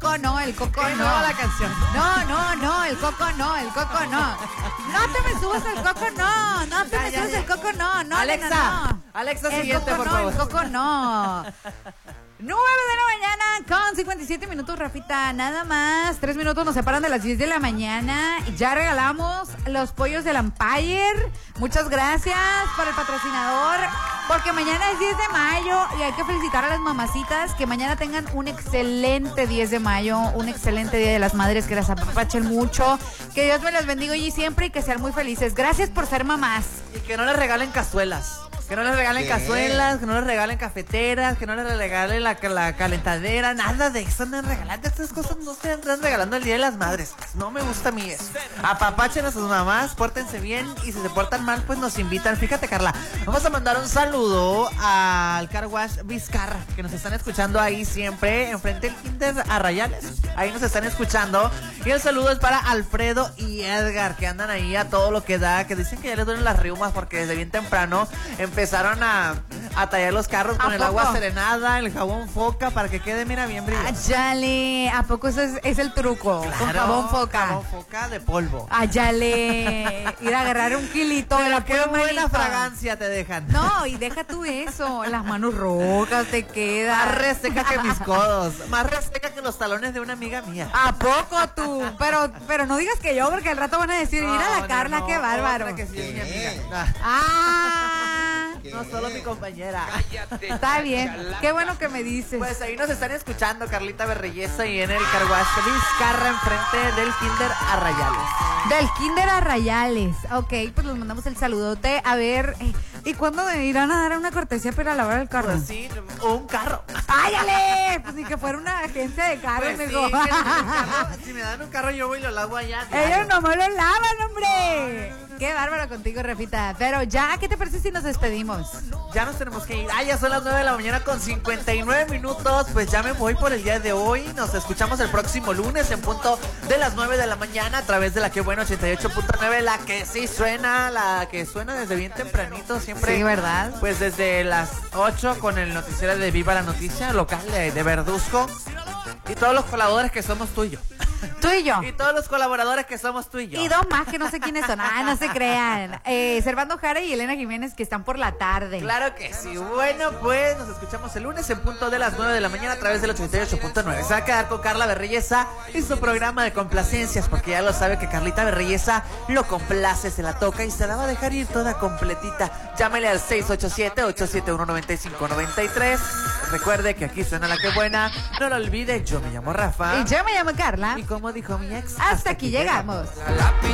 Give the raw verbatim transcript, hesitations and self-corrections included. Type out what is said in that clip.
coco no, el coco ¿Qué no. no la canción? No, no, no, el coco no, el coco no. No te me subas el coco no, no te Ya, me ya, subas ya. el coco no, no, Alexa, no, no. Alexa, El siguiente, coco por no, favor. el coco no. nueve de la mañana con cincuenta y siete minutos, Rafita, nada más. Tres minutos nos separan de las diez de la mañana. Ya regalamos los pollos del Empire. Muchas gracias por el patrocinador, porque mañana es diez de mayo y hay que felicitar a las mamacitas. Que mañana tengan un excelente diez de mayo, un excelente Día de las Madres, que las apapachen mucho. Que Dios me las bendiga hoy y siempre y que sean muy felices. Gracias por ser mamás. Y que no les regalen cazuelas. Que no les regalen ¿Qué? cazuelas, que no les regalen cafeteras, que no les regalen la, la calentadera, nada de eso. Andan regalando estas cosas, no se andan regalando el Día de las Madres. No me gusta a mí eso. Apapachen a sus mamás, pórtense bien y si se portan mal, pues nos invitan. Fíjate, Carla, vamos a mandar un saludo al Car Wash Vizcarra, que nos están escuchando ahí siempre, enfrente del Kinder Arrayales. Ahí nos están escuchando. Y el saludo es para Alfredo y Edgar, que andan ahí a todo lo que da, que dicen que ya les duelen las riumas porque desde bien temprano empezaron a, a tallar los carros con ¿A el poco? agua serenada, el jabón foca, para que quede, mira, bien brilloso. Ayale, ¿a poco ese es, es el truco? Con Claro, jabón foca. Jabón foca de polvo. Ayale, ir a agarrar un kilito de la Qué pura buena manita. fragancia te dejan. No, y deja tú eso, las manos rojas te quedan. Más reseca que mis codos, más reseca que los talones de una amiga mía. ¿A poco tú? Pero, pero no digas que yo, porque al rato van a decir, mira No, la no, Carla, no, qué bárbaro. otra que sí es mi amiga. ¿Qué? Ah, Ah, no solo mi compañera. está bien, qué bueno que me dices. Pues ahí nos están escuchando Carlita Berreyesa y en el Carwash Vizcarra enfrente del Kinder Arrayales. Del Kinder Arrayales. Ok, pues les mandamos el saludote. A ver, eh, ¿y cuándo me irán a dar una cortesía para lavar el carro? Pues sí, o un carro. ¡Áyale! Pues ni que fuera una agencia de carros, Pues sí, mijo. que si, me carro- si me dan un carro yo voy y lo lavo allá. Ellos nomás lo lavan, hombre. Qué bárbaro contigo, Rafita. Pero ya, ¿qué te parece si nos despedimos? Ya nos tenemos que ir. Ah, ya son las nueve de la mañana con cincuenta y nueve minutos. Pues ya me voy por el día de hoy. Nos escuchamos el próximo lunes en punto de las nueve de la mañana a través de la que bueno ochenta y ocho punto nueve. La que sí suena, la que suena desde bien tempranito siempre. Sí, ¿verdad? Pues desde las ocho con el noticiero de Viva la Noticia local de, de Verduzco. Y todos los colaboradores que somos tú y yo. Tú y yo. Y todos los colaboradores que somos tú y yo. Y dos más que no sé quiénes son. Ah, no se crean. Eh, Servando Jara y Elena Jiménez, que están por la tarde. Claro que sí. Bueno, pues nos escuchamos el lunes en punto de las nueve de la mañana a través del ochenta y ocho punto nueve. Se va a quedar con Carla Berreyesa y su programa de complacencias, porque ya lo sabe que Carlita Berreyesa lo complace, se la toca y se la va a dejar ir toda completita. Llámele al seis ocho siete, ocho siete uno, nueve cinco nueve tres. Recuerde que aquí suena la que buena. No lo olvide, yo me llamo Rafa. Y yo me llamo Carla. Y como dijo mi ex, Hasta aquí llegamos.